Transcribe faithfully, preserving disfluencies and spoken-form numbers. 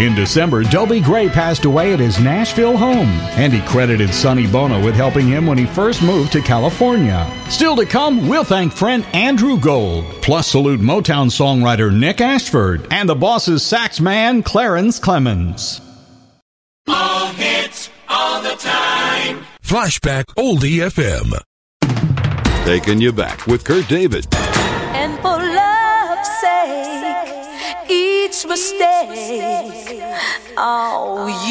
In December, Dobie Gray passed away at his Nashville home, and he credited Sonny Bono with helping him when he first moved to California. Still to come, we'll thank friend Andrew Gold, plus salute Motown songwriter Nick Ashford, and the Boss's sax man Clarence Clemens. All hits, all the time. Flashback Oldie F M. Taking you back with Kurt David. And for love's sake, each mistake, oh, you